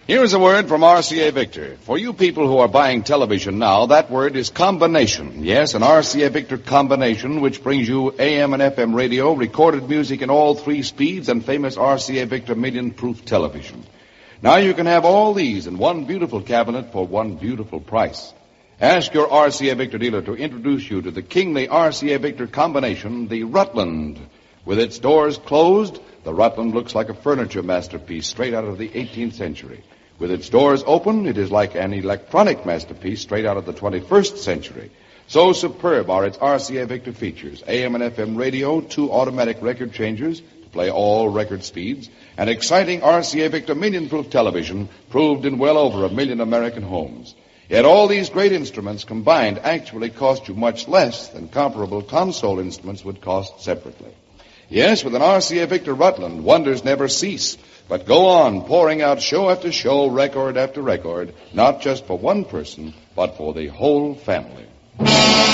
Here's a word from RCA Victor. For you people who are buying television now, that word is combination. Yes, an RCA Victor combination which brings you AM and FM radio, recorded music in all 3 speeds, and famous RCA Victor million-proof television. Now you can have all these in one beautiful cabinet for one beautiful price. Ask your RCA Victor dealer to introduce you to the kingly RCA Victor combination, the Rutland. With its doors closed, the Rutland looks like a furniture masterpiece straight out of the 18th century. With its doors open, it is like an electronic masterpiece straight out of the 21st century. So superb are its RCA Victor features: AM and FM radio, 2 automatic record changers to play all record speeds, and exciting RCA Victor million-proof television proved in well over 1 million American homes. Yet all these great instruments combined actually cost you much less than comparable console instruments would cost separately. Yes, with an RCA Victor Rutland, wonders never cease, but go on pouring out show after show, record after record, not just for one person, but for the whole family.